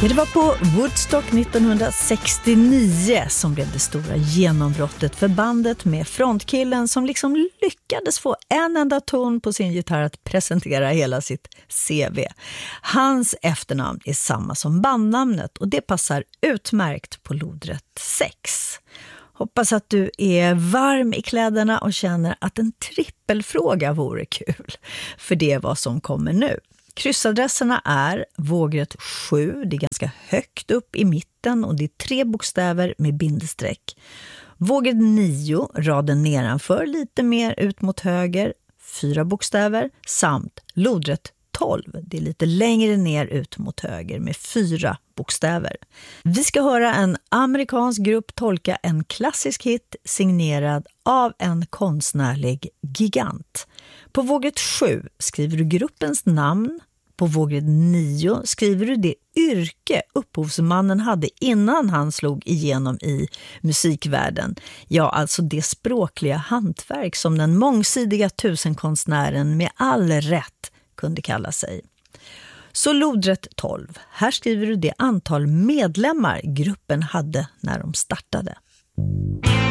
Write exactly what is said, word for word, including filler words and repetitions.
Ja, det var på Woodstock nittonhundrasextionio som blev det stora genombrottet för bandet med frontkillen som liksom lyckades få en enda ton på sin gitarr att presentera hela sitt C V. Hans efternamn är samma som bandnamnet och det passar utmärkt på lodrätt sex. Hoppas att du är varm i kläderna och känner att en trippelfråga vore kul. För det är vad som kommer nu. Kryssadresserna är vågrätt sju, det är ganska högt upp i mitten och det är tre bokstäver med bindesträck. Vågrätt nio, raden nedanför lite mer ut mot höger, fyra bokstäver, samt lodrätt tolv, det är lite längre ner ut mot höger med fyra bokstäver. Vi ska höra en amerikansk grupp tolka en klassisk hit signerad av en konstnärlig gigant. På vågrätt sju skriver du gruppens namn. På vågrätt nio skriver du det yrke upphovsmannen hade innan han slog igenom i musikvärlden. Ja, alltså det språkliga hantverk som den mångsidiga tusenkonstnären med all rätt kunde kalla sig. Så lodrätt tolv. Här skriver du det antal medlemmar gruppen hade när de startade.